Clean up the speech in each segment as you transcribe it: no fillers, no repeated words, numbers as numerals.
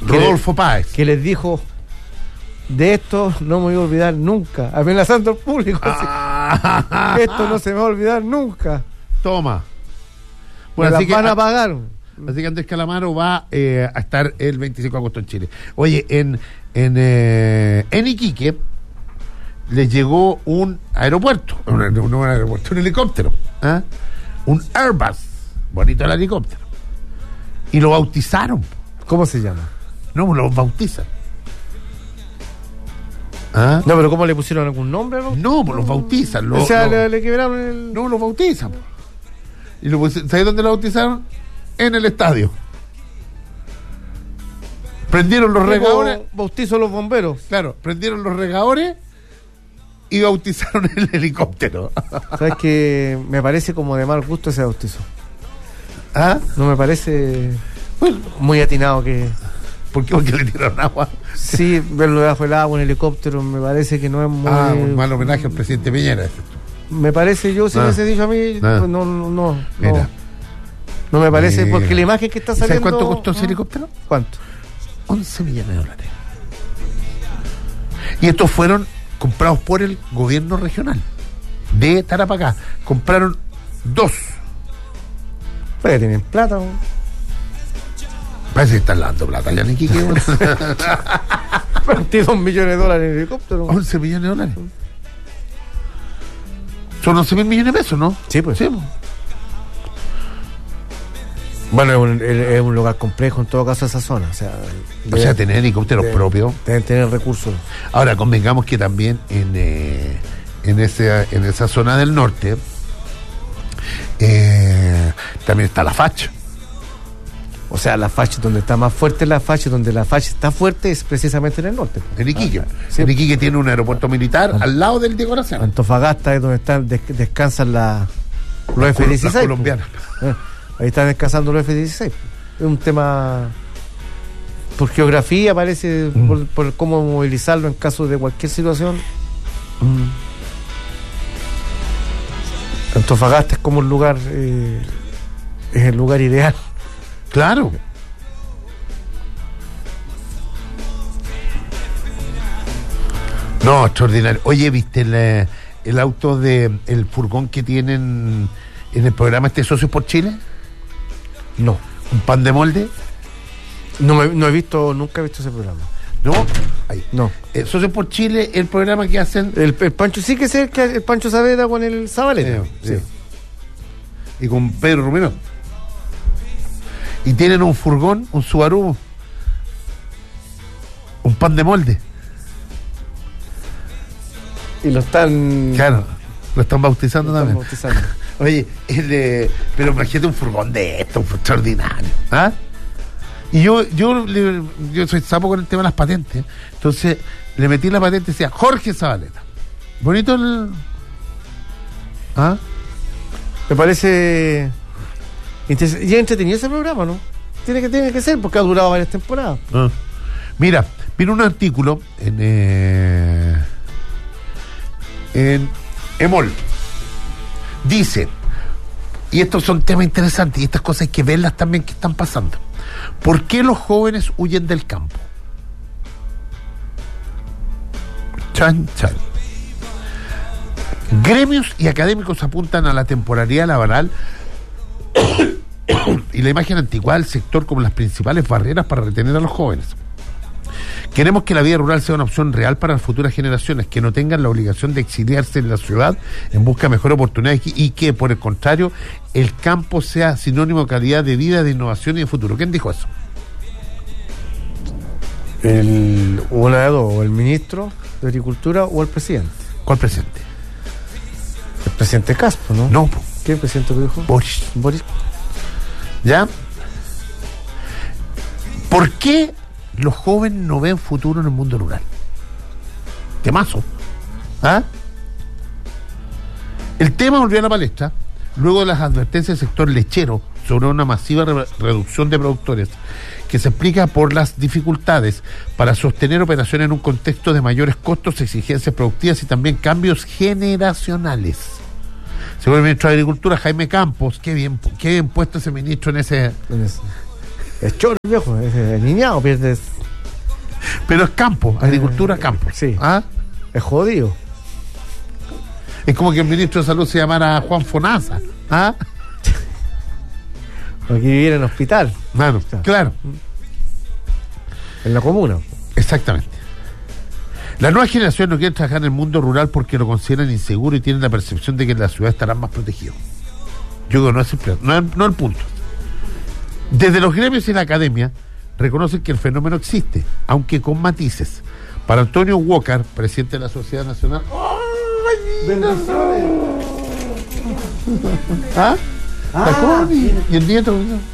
Rodolfo Páez. Que les dijo: de esto no me voy a olvidar nunca, amenazando al público. Esto no se me va a olvidar nunca. Toma. Bueno, así que van a pagar. Así que Andrés Calamaro va a estar el 25 de agosto en Chile. Oye, en Iquique les llegó un aeropuerto, un helicóptero, ¿eh? Un Airbus, bonito el helicóptero, y lo bautizaron. ¿Cómo se llama? No, lo bautizan. ¿Ah? No, pero ¿cómo le pusieron algún nombre? No, pues los bautizan. O sea, le quebraron el... No, lo bautizan. Y ¿sabes dónde lo bautizaron? En el estadio. Prendieron los regadores. Bautizo a los bomberos. Claro, prendieron los regadores y bautizaron el helicóptero. ¿Sabes que me parece como de mal gusto ese bautizo? ¿Ah? No me parece muy atinado que... ¿Por qué? Porque le tiraron agua. Sí, verlo debajo del agua en helicóptero me parece que no es muy... un mal homenaje al presidente Piñera. Me parece, yo si me hubiese dicho a mí, pues no. Mira. No me parece, porque la imagen que está saliendo... ¿Sabes cuánto costó ese helicóptero? ¿Cuánto? 11 millones de dólares. Y estos fueron comprados por el gobierno regional de Tarapacá. Compraron 2. Pero tienen plata, ¿no? Parece que están dando plata ya, Nicky. 22 millones de dólares en helicóptero. 11 millones de dólares. Son 11.000 millones de pesos, ¿no? Sí, pues. Sí, pues. Bueno, es un lugar complejo en todo caso esa zona. O sea, tener helicópteros propios. Deben tener recursos. Ahora, convengamos que también en esa zona del norte también está la facha. O sea, la facha donde está más fuerte, donde la facha está fuerte es precisamente en el norte. En Iquique. Sí. En Iquique tiene un aeropuerto militar al lado del Diego Aracena. Antofagasta es donde descansan los F-16. Las colombianas. Ahí están descansando los F-16. Es un tema por geografía, parece, por cómo movilizarlo en caso de cualquier situación. Antofagasta es como el lugar, es el lugar ideal. Claro. No, extraordinario. Oye, ¿viste el auto el furgón que tienen en el programa Socios por Chile? No. ¿Un pan de molde? Nunca he visto ese programa. ¿No? Ahí. No. Socios por Chile, el programa que hacen... El Pancho, sí que es el Pancho Saavedra con el Zabaleta. Sí. Y con Pedro Romero. Y tienen un furgón, un Subaru, un pan de molde. Y lo están... Claro, lo están bautizando también. Bautizando. Oye, pero imagínate un furgón de esto, extraordinario. ¿Ah? Y yo soy sapo con el tema de las patentes. Entonces le metí la patente y decía Jorge Zabaleta. Bonito el... ¿Ah? Me parece... Y entretenido ese programa, ¿no? Tiene que ser, porque ha durado varias temporadas. Mira, viene un artículo en EMOL. Dice, y estos son temas interesantes, y estas cosas hay que verlas también que están pasando. ¿Por qué los jóvenes huyen del campo? Chan. Gremios y académicos apuntan a la temporalidad laboral y la imagen anticuada del sector como las principales barreras para retener a los jóvenes. Queremos que la vida rural sea una opción real para las futuras generaciones, que no tengan la obligación de exiliarse en la ciudad en busca de mejores oportunidades y que, por el contrario, el campo sea sinónimo de calidad de vida, de innovación y de futuro. ¿Quién dijo eso? Una de dos, o el ministro de Agricultura o el presidente. ¿Cuál presidente? El presidente Caspo, ¿no? No. ¿Qué presidente lo dijo? Boris. ¿Ya? ¿Por qué los jóvenes no ven futuro en el mundo rural? Temazo. ¿Ah? El tema volvió a la palestra luego de las advertencias del sector lechero sobre una masiva reducción de productores, que se explica por las dificultades para sostener operaciones en un contexto de mayores costos, exigencias productivas y también cambios generacionales. Según el ministro de Agricultura, Jaime Campos, qué bien puesto ese ministro en ese... Es choro, viejo, es niñado, pierde Pero es campo, agricultura, campo. Sí. ¿Ah? Es jodido. Es como que el ministro de Salud se llamara Juan Fonaza. ¿Ah? Aquí viviera en hospital. Bueno, claro. En la comuna. Exactamente. La nueva generación no quiere trabajar en el mundo rural porque lo consideran inseguro y tienen la percepción de que en la ciudad estarán más protegidos. Yo creo que no es el punto. Desde los gremios y la academia reconocen que el fenómeno existe, aunque con matices. Para Antonio Walker, presidente de la Sociedad Nacional... ¿Ah? Y el nieto.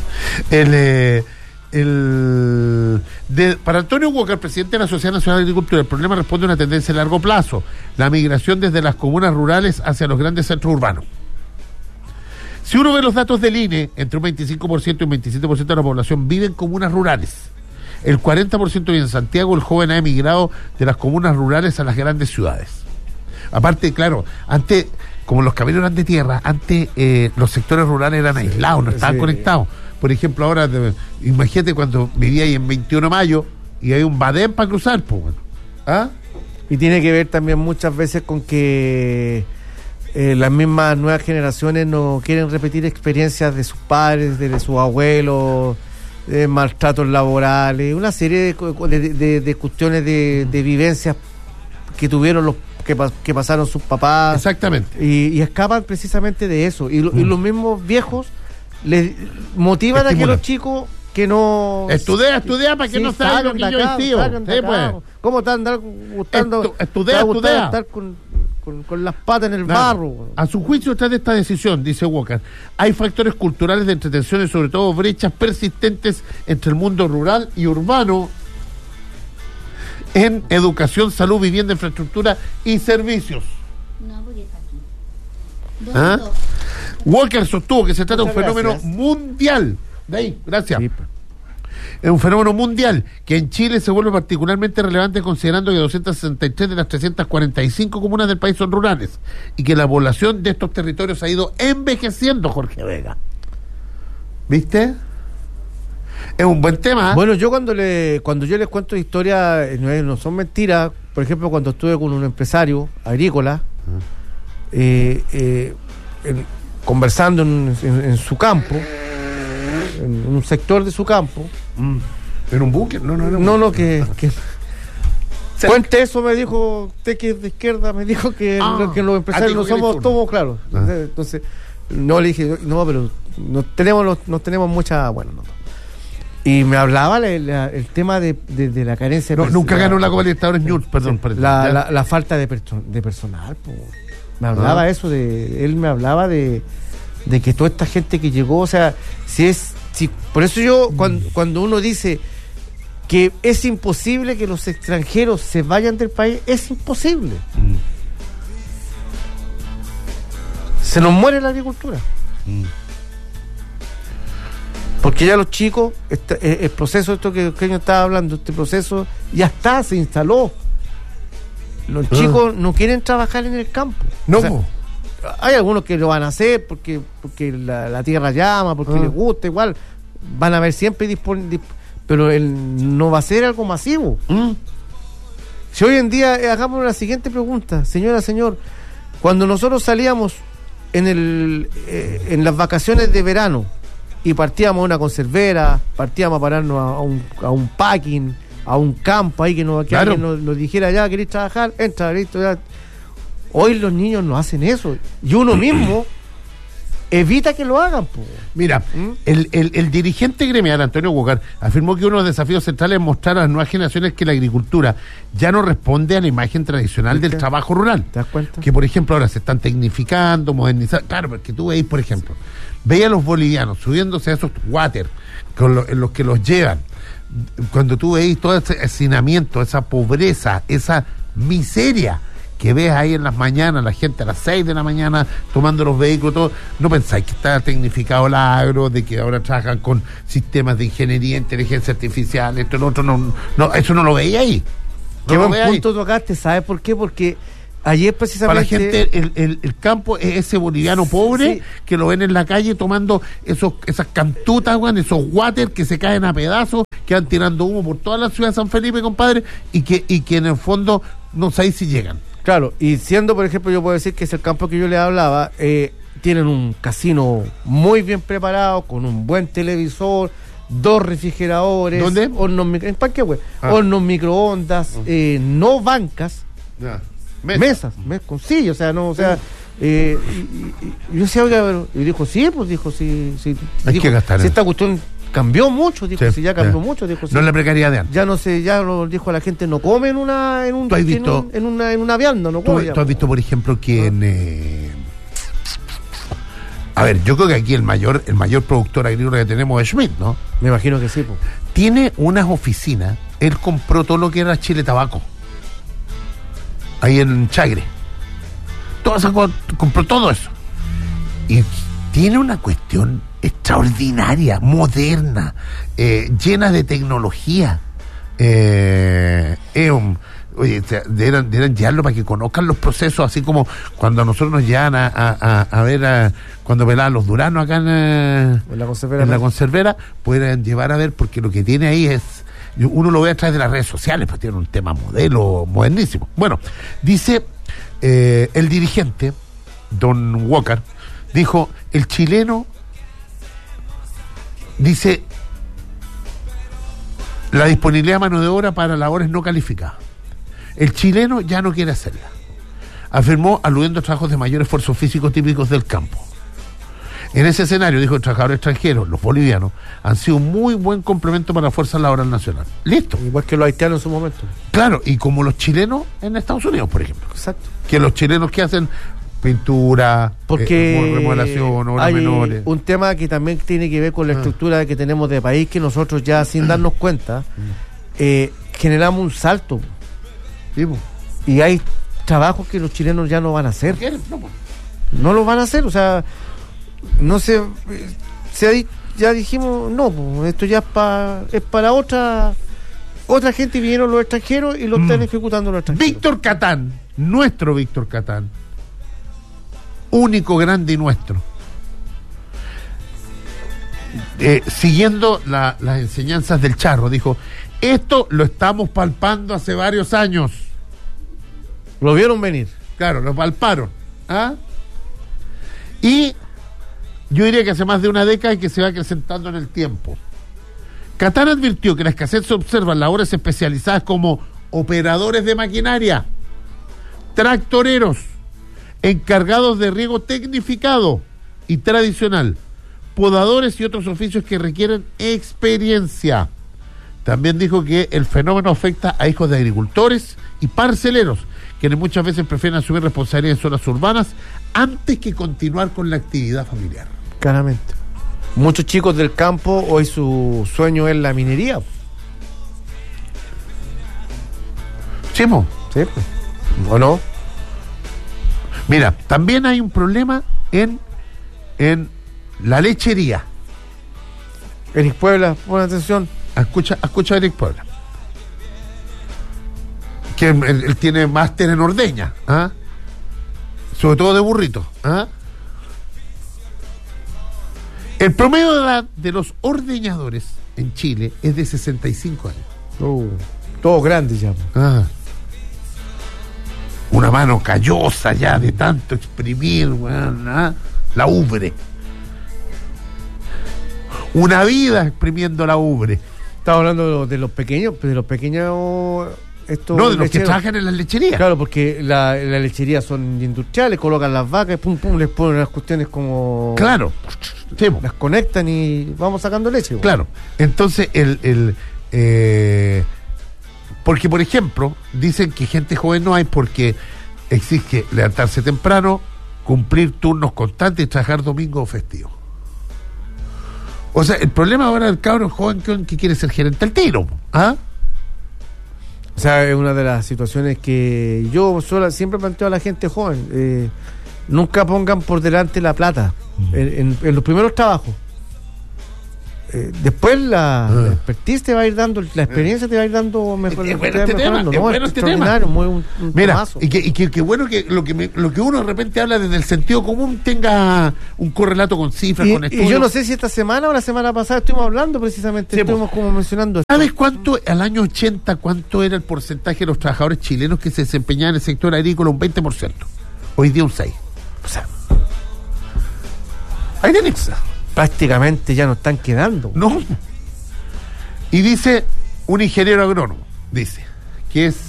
Para Antonio Walker, presidente de la Sociedad Nacional de Agricultura, el problema responde a una tendencia a largo plazo: la migración desde las comunas rurales hacia los grandes centros urbanos. Si uno ve los datos del INE, entre un 25% y un 27% de la población vive en comunas rurales. El 40% vive en Santiago. El joven ha emigrado de las comunas rurales a las grandes ciudades. Aparte, claro, antes, como los caminos eran de tierra, antes los sectores rurales eran aislados, no estaban conectados. Por ejemplo, ahora, imagínate cuando vivía ahí en 21 de mayo y hay un badén para cruzar, pues bueno. ¿Ah? Y tiene que ver también muchas veces con que las mismas nuevas generaciones no quieren repetir experiencias de sus padres, de sus abuelos, de maltratos laborales, una serie de cuestiones de vivencias que tuvieron los que pasaron sus papás. Exactamente. Y escapan precisamente de eso. Y los mismos viejos les motivan a que los chicos que no... Estudia para que no salgan lo que yo vestido. ¿Cómo te andan gustando? Estudia. Estar con las patas en el barro. A su juicio, detrás de esta decisión, dice Walker, hay factores culturales de entretención y sobre todo brechas persistentes entre el mundo rural y urbano en educación, salud, vivienda, infraestructura y servicios. No, porque está aquí. Walker sostuvo que se trata de un fenómeno gracias. Mundial. De ahí, gracias. Sí. Es un fenómeno mundial que en Chile se vuelve particularmente relevante considerando que 263 de las 345 comunas del país son rurales y que la población de estos territorios ha ido envejeciendo, Jorge Vega. ¿Viste? Es un buen tema. Bueno, yo cuando yo les cuento historias, no son mentiras. Por ejemplo, cuando estuve con un empresario agrícola, conversando en su campo, en un sector de su campo. ¿En un búnker? No, que cuente eso, me dijo usted que es de izquierda, me dijo que los empresarios no somos todos claros. Entonces, no le dije, no, pero no tenemos mucha, bueno, no. Y me hablaba el tema de la carencia de nunca ganó la Copa Libertadores News, perdón. La falta de personal, po. Me hablaba eso él me hablaba de que toda esta gente que llegó, o sea, por eso yo cuando uno dice que es imposible que los extranjeros se vayan del país, es imposible. Se nos muere la agricultura. Porque ya los chicos, el proceso, esto que yo estaba hablando, este proceso ya se instaló. Los chicos no quieren trabajar en el campo. No. O sea, hay algunos que lo van a hacer porque la tierra llama, porque les gusta, igual. Van a ver siempre pero no va a ser algo masivo. Si hoy en día, hagamos la siguiente pregunta, señor, cuando nosotros salíamos en las vacaciones de verano y partíamos a una conservera, partíamos a pararnos a un packing, a un campo ahí que alguien nos dijera, ya queréis trabajar, entra, listo, ya. Hoy los niños no hacen eso y uno mismo evita que lo hagan, po. Mira, el dirigente gremial Antonio Walker afirmó que uno de los desafíos centrales es mostrar a las nuevas generaciones que la agricultura ya no responde a la imagen tradicional del trabajo rural. ¿Te das cuenta? Que por ejemplo ahora se están tecnificando, modernizando. Claro, porque tú veis, por ejemplo, veis a los bolivianos subiéndose a esos water en los que los llevan. Cuando tú veis todo ese hacinamiento, esa pobreza, esa miseria que ves ahí en las mañanas, la gente a las 6 de la mañana tomando los vehículos, todo, no pensáis que está tecnificado el agro, de que ahora trabajan con sistemas de ingeniería, inteligencia artificial, esto, lo otro, no, eso no lo veía ahí. Qué buen punto tocaste, ¿sabes por qué? Porque Ayer Para la precisamente... gente, el campo es ese boliviano pobre Sí. que lo ven en la calle tomando esas cantutas, weón, esos water que se caen a pedazos, que van tirando humo por toda la ciudad de San Felipe, compadre, y que en el fondo no sabéis si llegan. Claro, y siendo, por ejemplo, yo puedo decir que es el campo que yo le hablaba, tienen un casino muy bien preparado, con un buen televisor, 2 refrigeradores, ¿Dónde? en Panquehue, Ah. hornos microondas, no bancas, Ya. mesas con sillas, o sea, no, o sea, y yo decía, oiga, pero, y dijo, sí, pues dijo, sí, Hay dijo, que gastar si en- esta cuestión cambió mucho, dijo, Sí, si ya cambió ya. mucho, dijo, No es la precariedad de antes. ya no sé, ya lo dijo la gente, no come en un ¿Tú has visto- en una vianda, no ¿Tú, come. tú has visto, por ejemplo, que a ver, yo creo que aquí el mayor productor agrícola que tenemos es Schmidt, ¿no? Me imagino que sí, pues. Tiene unas oficinas, él compró todo lo que era Chile Tabaco, ahí en Chagre. Compró todo eso. Y tiene una cuestión extraordinaria, moderna, llena de tecnología. Oye, deberían llevarlo para que conozcan los procesos, así como cuando a nosotros nos llevan a ver cuando pelaban los duranos acá En la conservera. en la conservera, pueden llevar a ver, porque lo que tiene ahí es, uno lo ve a través de las redes sociales, pues tiene un tema modelo modernísimo. Bueno, dice el dirigente, don Walker, dijo, el chileno, dice, la disponibilidad de mano de obra para labores no calificadas. El chileno ya no quiere hacerla, afirmó, aludiendo a trabajos de mayor esfuerzo físico típicos del campo. En ese escenario, dijo, el trabajador extranjero, los bolivianos, han sido un muy buen complemento para la fuerza laboral nacional. Listo. Igual que los haitianos en su momento. Claro, y como los chilenos en Estados Unidos, por ejemplo. Exacto. Que los chilenos que hacen pintura, Porque remodelación, obras hay menores. un tema que también tiene que ver con la estructura que tenemos de país, que nosotros ya sin darnos cuenta generamos un salto. Sí, po. Y hay trabajos que los chilenos ya no van a hacer. ¿Quieren? No, po. No lo van a hacer, o sea, no sé, ya dijimos, no, pues, esto ya es para otra gente, vinieron los extranjeros y lo están ejecutando los extranjeros. Víctor Catán, nuestro Víctor Catán, único, grande y nuestro, siguiendo las enseñanzas del Charro, dijo, esto lo estamos palpando hace varios años. Lo vieron venir. Claro, lo palparon. ¿Ah? Y yo diría que hace más de una década y que se va acrecentando en el tiempo. Catán advirtió que la escasez se observa en labores especializadas como operadores de maquinaria, tractoreros, encargados de riego tecnificado y tradicional, podadores y otros oficios que requieren experiencia. También dijo que el fenómeno afecta a hijos de agricultores y parceleros, quienes muchas veces prefieren asumir responsabilidades en zonas urbanas antes que continuar con la actividad familiar. Claramente. Muchos chicos del campo, hoy su sueño es la minería. ¿Sí, mo? ¿Sí? ¿O no? Mira, también hay un problema en la lechería. Eric Puebla, pon atención. Escucha a Eric Puebla. Que él tiene máster en ordeña, ¿ah? Sobre todo de burrito, ¿ah? El promedio de edad de los ordeñadores en Chile es de 65 años. Todos grandes ya. Ah. Una mano callosa ya de tanto exprimir, weón, ¿ah? La ubre. Una vida exprimiendo la ubre. Estaba hablando de los pequeños, pero de los pequeños... No, de los que trabajan en las lecherías. Claro, porque la lechería son industriales, colocan las vacas, pum, pum, les ponen las cuestiones como... Claro. Sí, las conectan y vamos sacando leche. Claro. Entonces, porque, por ejemplo, dicen que gente joven no hay porque exige levantarse temprano, cumplir turnos constantes y trabajar domingo o festivo. O sea, el problema ahora del cabro joven que quiere ser gerente al tiro. ¿Ah? O sea, es una de las situaciones que yo siempre planteo a la gente joven. Nunca pongan por delante la plata en los primeros trabajos. después la expertise te va a ir dando, la experiencia te va a ir dando mejor. Es bueno este tema, es bueno este tema. Un Mira, temazo. y que bueno que lo que uno de repente habla desde el sentido común tenga un correlato con cifras, con estudios. Y yo no sé si esta semana o la semana pasada estuvimos hablando precisamente, Sí, estuvimos como mencionando esto. ¿Sabes cuánto, al año 80, cuánto era el porcentaje de los trabajadores chilenos que se desempeñaban en el sector agrícola? Un 20%. Hoy día un 6%. O sea, ahí tenés. Prácticamente ya no están quedando. No. Y dice un ingeniero agrónomo, dice, que es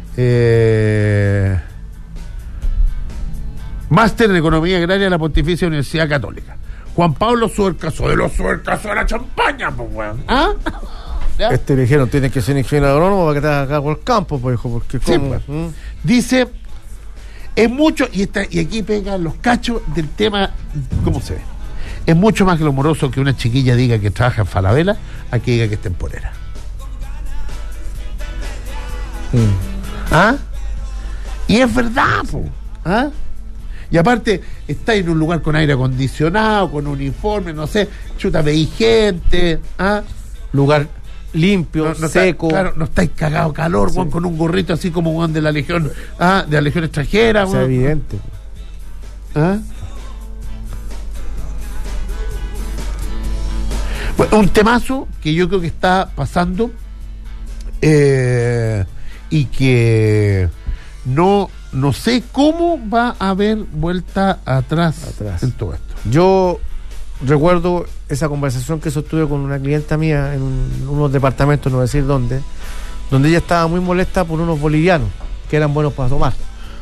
máster en Economía Agraria de la Pontificia Universidad Católica. Juan Pablo Suercaso, de los Suercasos de la Champaña, pues, weón. ¿Ah? ¿Ya? Le dijeron, tienes que ser ingeniero agrónomo para que te hagas cargo del campo, pues, hijo, porque Sí, ¿cómo? pues. Dice, es mucho, y aquí pegan los cachos del tema, ¿cómo se ve? Es mucho más glamoroso que una chiquilla diga que trabaja en Falabella a que diga que es temporera. ¿Ah? Y es verdad, po. ¿Ah? Y aparte, está en un lugar con aire acondicionado, con uniforme, no sé, chuta, veis gente, ¿ah? Lugar limpio, No seco. claro, no estáis cagado calor, Sí. weón, con un gorrito así como weón de la Legión, de la Legión extranjera, O sea, weón. evidente. ¿Ah? Bueno, un temazo que yo creo que está pasando y que no sé cómo va a haber vuelta atrás en todo esto. Yo recuerdo esa conversación que sostuve con una clienta mía en unos departamentos, no voy a decir dónde, donde ella estaba muy molesta por unos bolivianos que eran buenos para tomar.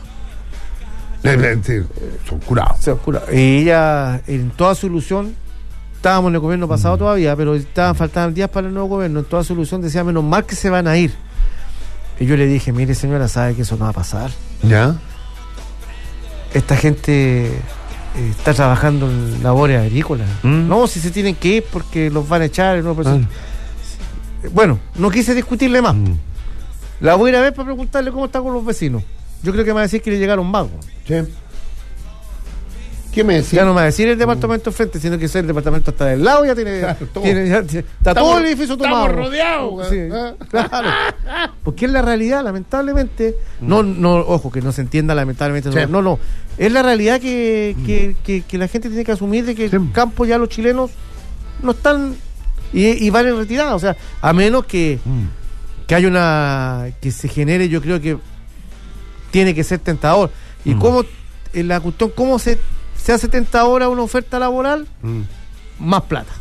Sí, son curados. Y ella, en toda su ilusión, estábamos en el gobierno pasado todavía, pero faltaban días para el nuevo gobierno, en toda su ilusión decía, menos mal que se van a ir. Y yo le dije, mire señora, sabe que eso no va a pasar. ¿Ya? Esta gente está trabajando en labores agrícolas. No, si se tienen que ir porque los van a echar. No, pues, bueno, no quise discutirle más. La voy a ir a ver para preguntarle cómo está con los vecinos. Yo creo que me va a decir que le llegaron vagos. Sí. ¿Qué me decía? Ya no me va a decir el departamento enfrente, sino que el departamento está del lado, ya tiene, Claro, todo. está todo el edificio tomado. Estamos rodeados. Sí, claro. Porque es la realidad, lamentablemente. No, ojo, que no se entienda lamentablemente. Sí. No. Es la realidad que la gente tiene que asumir de que Sí. el campo ya los chilenos no están y van en retirada. O sea, a menos que haya que se genere, yo creo que tiene que ser tentador. Y cómo la cuestión, cómo se hace tentadora una oferta laboral, más plata.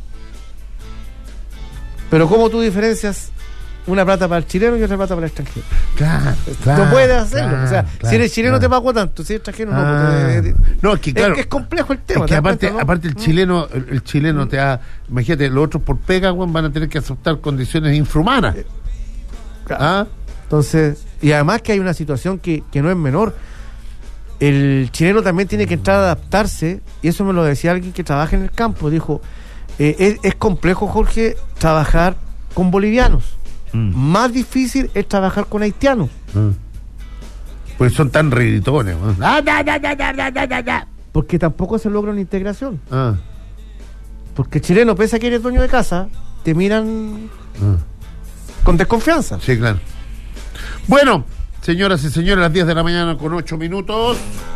Pero ¿cómo tú diferencias una plata para el chileno y otra plata para el extranjero? Claro, No puedes hacerlo. claro, o sea, claro, si eres chileno claro. te pago tanto, si eres extranjero no. No, es que claro. Es que es complejo el tema. Es que ¿te das cuenta, no? aparte el chileno te da, imagínate, los otros por pega, weón, van a tener que aceptar condiciones infrahumanas. Claro. ¿Ah? Entonces, y además que hay una situación que no es menor. El chileno también tiene que entrar a adaptarse, y eso me lo decía alguien que trabaja en el campo. Dijo, es complejo, Jorge, trabajar con bolivianos. Más difícil es trabajar con haitianos. Pues son tan riditones, weón. Porque tampoco se logra una integración. Ah. Porque el chileno, pese a que eres dueño de casa, te miran con desconfianza. Sí, claro. Bueno, señoras y señores, las 10 de la mañana con 8 minutos.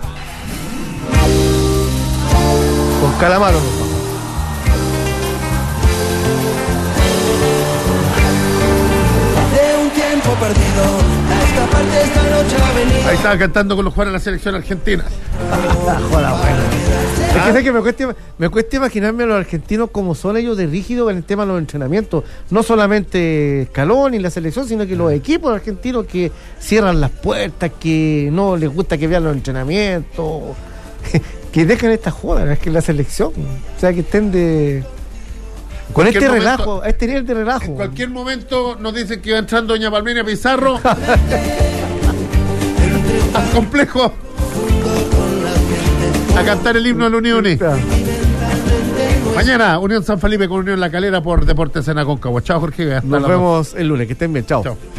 Con Calamaro nos vamos. De un tiempo perdido, a esta parte esta noche ha venido. Ahí estaba cantando con los jugadores de la selección argentina. Joda, bueno. Es que sé que me cuesta imaginarme a los argentinos como son ellos de rígidos en el tema de los entrenamientos. No solamente Scaloni y la selección, sino que los equipos argentinos que cierran las puertas, que no les gusta que vean los entrenamientos, que dejan estas jodas, es que la selección, o sea, que estén con este momento, relajo, a este nivel de relajo. En cualquier momento nos dicen que va entrando doña Palmira Pizarro al complejo a cantar el himno de la Unión. Mañana, Unión San Felipe con Unión La Calera por Deportes en Aconcagua. Chao, Jorge. Hasta Nos la vemos el lunes, que estén bien, chao. Chao.